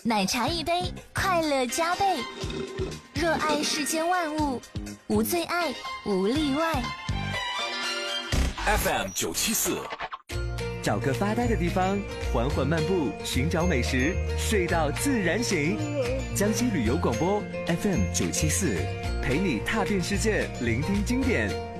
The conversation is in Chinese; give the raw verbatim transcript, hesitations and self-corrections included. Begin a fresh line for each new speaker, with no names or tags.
奶茶一杯，快乐加倍。热爱世间万物，无最爱，无例外。
F M 九七四，
找个发呆的地方，缓缓漫步，寻找美食，睡到自然醒。江西旅游广播 F M 九七四，陪你踏遍世界，聆听经典。